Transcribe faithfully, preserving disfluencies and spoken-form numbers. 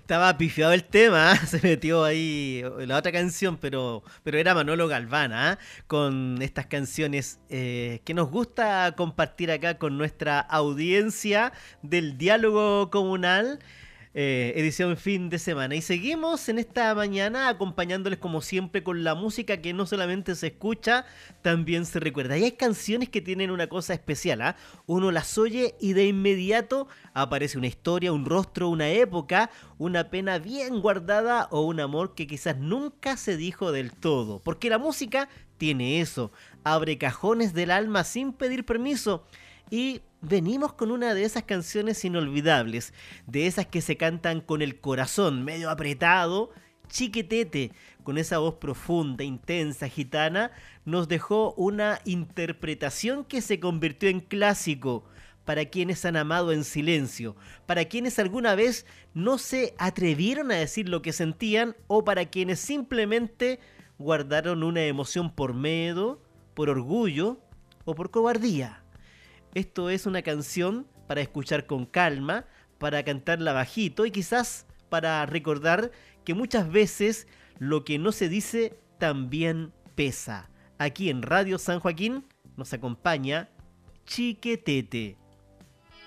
Estaba pifiado el tema, ¿ah? Se metió ahí la otra canción, pero, pero era Manolo Galván, ¿ah? Con estas canciones eh, que nos gusta compartir acá con nuestra audiencia del diálogo comunal. Eh, edición fin de semana. Y seguimos en esta mañana acompañándoles como siempre con la música que no solamente se escucha, también se recuerda. Y hay canciones que tienen una cosa especial, ¿ah? Uno las oye y de inmediato aparece una historia, un rostro, una época, una pena bien guardada o un amor que quizás nunca se dijo del todo. Porque la música tiene eso, abre cajones del alma sin pedir permiso. Y venimos con una de esas canciones inolvidables, de esas que se cantan con el corazón medio apretado. Chiquetete, con esa voz profunda, intensa, gitana, nos dejó una interpretación que se convirtió en clásico para quienes han amado en silencio, para quienes alguna vez no se atrevieron a decir lo que sentían o para quienes simplemente guardaron una emoción por miedo, por orgullo o por cobardía. Esto es una canción para escuchar con calma, para cantarla bajito y quizás para recordar que muchas veces lo que no se dice también pesa. Aquí en Radio San Joaquín nos acompaña Chiquetete.